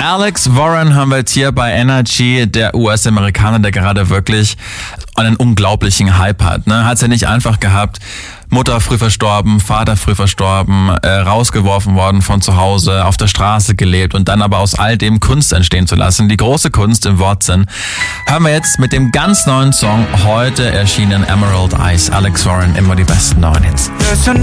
Alex Warren haben wir jetzt hier bei Energy, der US-Amerikaner, der gerade wirklich einen unglaublichen Hype hat. Ne? Hat's ja nicht einfach gehabt. Mutter früh verstorben, Vater früh verstorben, rausgeworfen worden von zu Hause, auf der Straße gelebt und dann aber aus all dem Kunst entstehen zu lassen. Die große Kunst im Wortsinn. Hören wir jetzt mit dem ganz neuen Song, heute erschienen, Emerald Eyes, Alex Warren, immer die besten neuen Hits.